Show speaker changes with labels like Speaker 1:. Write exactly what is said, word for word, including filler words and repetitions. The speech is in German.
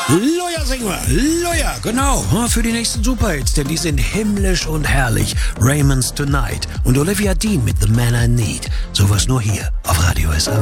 Speaker 1: Loja singen wir, Loja, genau, für die nächsten Superhits, denn die sind himmlisch und herrlich. Raymond's Tonight und Olivia Dean mit The Man I Need. Sowas nur hier auf Radio S R.